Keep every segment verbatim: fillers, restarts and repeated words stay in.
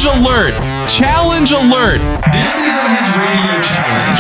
Challenge alert! Challenge alert! This is the His Radio Challenge.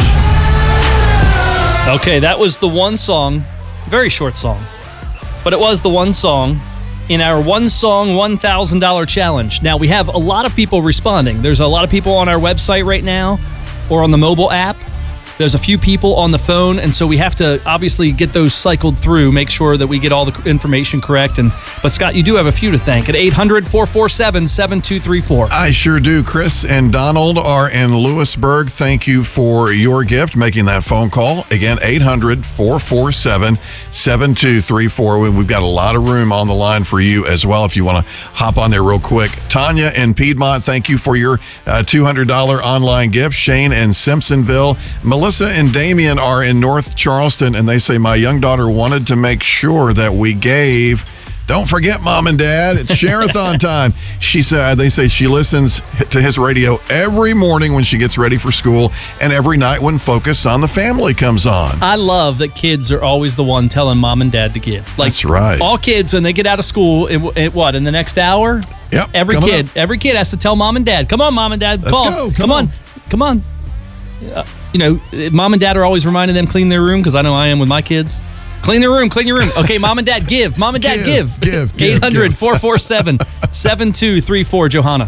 Okay, that was the one song, very short song, but it was the one song in our one song, one thousand dollars challenge. Now, we have a lot of people responding. There's a lot of people on our website right now or on the mobile app. There's a few people on the phone, and so we have to obviously get those cycled through, make sure that we get all the information correct. And But, Scott, you do have a few to thank at eight hundred, four four seven, seven two three four. I sure do. Chris and Donald are in Lewisburg. Thank you for your gift, making that phone call. Again, eight hundred, four four seven, seven two three four. We've got a lot of room on the line for you as well if you want to hop on there real quick. Tanya in Piedmont, thank you for your uh, two hundred dollars online gift. Shane in Simpsonville. Melissa and Damien are in North Charleston, and they say, my young daughter wanted to make sure that we gave... Don't forget, Mom and Dad, it's Share-a-thon time. She said, they say she listens to his radio every morning when she gets ready for school and every night when Focus on the Family comes on. I love that kids are always the one telling Mom and Dad to give. Like, that's right. All kids, when they get out of school, in, in what, in the next hour? Yep. Every kid, up. every kid has to tell Mom and Dad, come on, Mom and Dad, Let's call. Go. Come, come on. on. Come on. Uh, you know, Mom and Dad are always reminding them clean their room, because I know I am with my kids. Clean your room, clean your room. Okay, Mom and Dad, give. Mom and Dad, give. Give, give. eight hundred, four four seven, seven two three four. Johanna.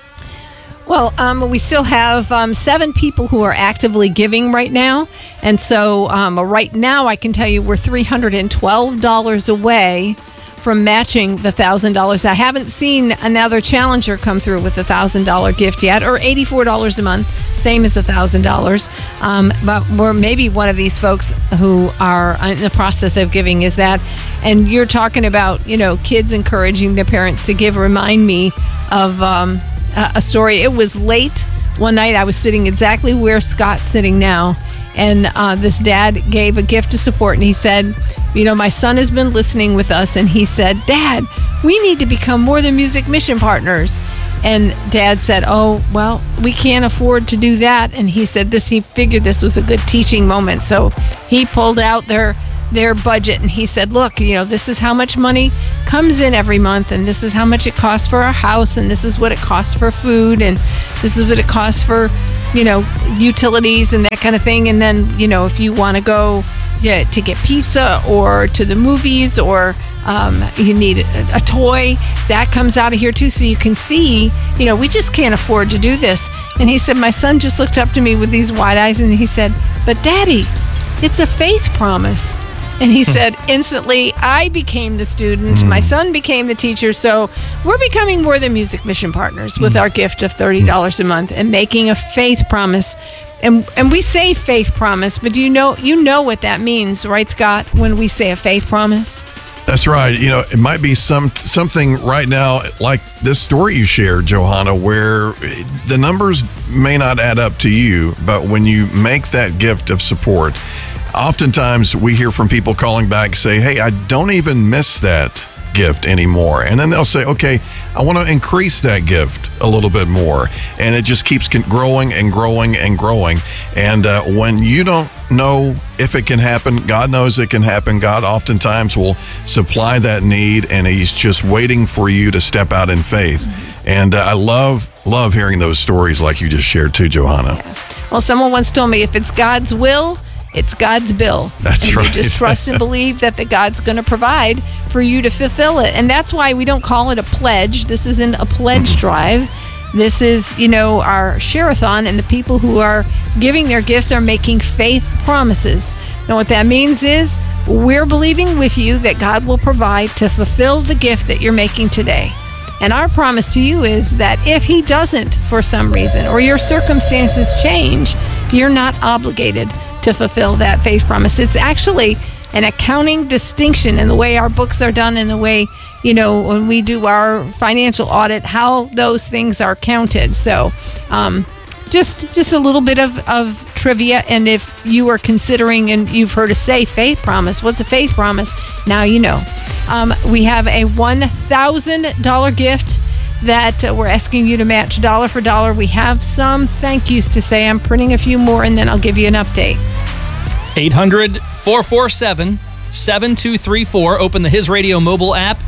Well, um, we still have um, seven people who are actively giving right now. And so um, right now, I can tell you we're three hundred twelve dollars away from matching the one thousand dollars. I haven't seen another challenger come through with a one thousand dollars gift yet, or eighty-four dollars a month, same as one thousand dollars. Um, but we're maybe one of these folks who are in the process of giving is that. And you're talking about, you know, kids encouraging their parents to give. Remind me of um, a story. It was late one night. I was sitting exactly where Scott's sitting now. And uh, this dad gave a gift to support, and he said, you know, my son has been listening with us, and he said, Dad, we need to become more than music mission partners. And Dad said, oh, well, we can't afford to do that. And he said this, he figured this was a good teaching moment. So he pulled out their their budget, and he said, look, you know, this is how much money comes in every month, and this is how much it costs for our house, and this is what it costs for food, and this is what it costs for, you know, utilities and that kind of thing. And then, you know, if you want to go yeah, to get pizza or to the movies, or um, you need a, a toy, that comes out of here too. So you can see, you know, we just can't afford to do this. And he said, my son just looked up to me with these wide eyes, and he said, but Daddy, it's a faith promise. And he said, instantly, I became the student. Mm. My son became the teacher. So we're becoming more than music mission partners with mm. our gift of thirty dollars a month and making a faith promise. And and we say faith promise, but do you know you know what that means, right, Scott, when we say a faith promise? That's right. You know, it might be some something right now like this story you shared, Johanna, where the numbers may not add up to you, but when you make that gift of support, oftentimes we hear from people calling back, say, hey, I don't even miss that gift anymore. And then they'll say, okay, I want to increase that gift a little bit more. And it just keeps growing and growing and growing. And uh, when you don't know if it can happen, God knows it can happen. God oftentimes will supply that need, and he's just waiting for you to step out in faith. Mm-hmm. And uh, I love, love hearing those stories like you just shared too, Johanna. Yeah. Well, someone once told me, if it's God's will, it's God's bill. That's and right. You just trust and believe that the God's going to provide for you to fulfill it. And that's why we don't call it a pledge. This isn't a pledge mm-hmm. drive. This is, you know, our share-a-thon, and the people who are giving their gifts are making faith promises. Now, what that means is we're believing with you that God will provide to fulfill the gift that you're making today. And our promise to you is that if he doesn't, for some reason, or your circumstances change, you're not obligated to fulfill that faith promise. It's actually an accounting distinction in the way our books are done, and the way, you know, when we do our financial audit, how those things are counted. So um, just just a little bit of, of trivia. And if you are considering, and you've heard us say faith promise, what's a faith promise? Now you know. Um, we have a one thousand dollars gift that uh, we're asking you to match dollar for dollar. We have some thank yous to say. I'm printing a few more, and then I'll give you an update. eight hundred, four four seven, seven two three four. Open the His Radio mobile app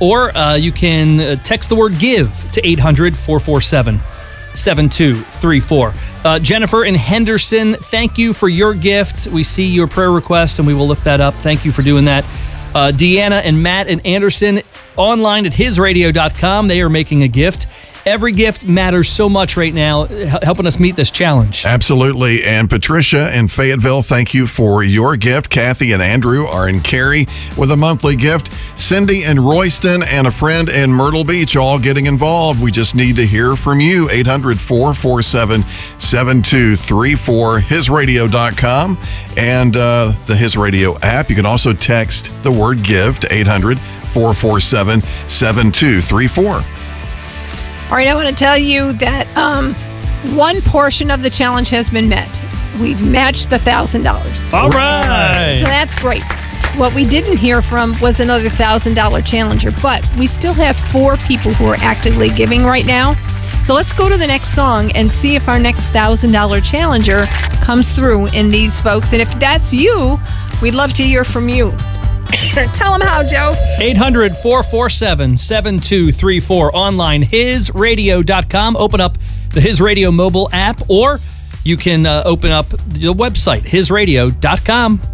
or uh, you can uh, text the word GIVE to eight hundred, four four seven, seven two three four. Uh, Jennifer in Henderson, thank you for your gift. We see your prayer request, and we will lift that up. Thank you for doing that. Uh, Deanna and Matt in Anderson, online at his radio dot com. They are making a gift. Every gift matters so much right now, helping us meet this challenge. Absolutely. And Patricia in Fayetteville, thank you for your gift. Kathy and Andrew are in Cary with a monthly gift. Cindy in Royston and a friend in Myrtle Beach all getting involved. We just need to hear from you. eight hundred, four four seven, seven two three four, his radio dot com, and uh, the His Radio app. You can also text the word GIVE to eight hundred, four four seven, seven two three four. All right, I want to tell you that um, one portion of the challenge has been met. We've matched the one thousand dollars. All right. So that's great. What we didn't hear from was another one thousand dollars challenger, but we still have four people who are actively giving right now. So let's go to the next song and see if our next one thousand dollars challenger comes through in these folks. And if that's you, we'd love to hear from you. Tell them how, Joe. eight hundred, four four seven, seven two three four. Online, his radio dot com. Open up the His Radio mobile app, or you can uh, open up the website, his radio dot com.